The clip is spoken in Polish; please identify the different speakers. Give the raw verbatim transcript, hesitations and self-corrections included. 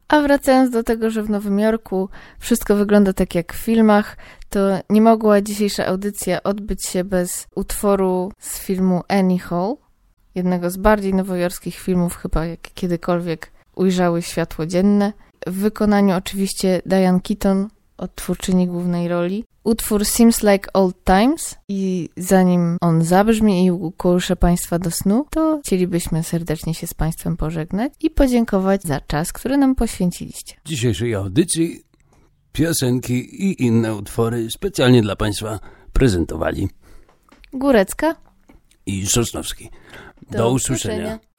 Speaker 1: A wracając do tego, że w Nowym Jorku wszystko wygląda tak jak w filmach, to nie mogła dzisiejsza audycja odbyć się bez utworu z filmu Annie Hall, jednego z bardziej nowojorskich filmów chyba, jakie kiedykolwiek ujrzały światło dzienne. W wykonaniu oczywiście Diane Keaton, odtwórczyni głównej roli. Utwór Seems Like Old Times i zanim on zabrzmi i ukołysze Państwa do snu, to chcielibyśmy serdecznie się z Państwem pożegnać i podziękować za czas, który nam poświęciliście.
Speaker 2: W dzisiejszej audycji piosenki i inne utwory specjalnie dla Państwa prezentowali
Speaker 1: Górecka
Speaker 2: i Sosnowski. Do,
Speaker 1: do
Speaker 2: usłyszenia.
Speaker 1: usłyszenia.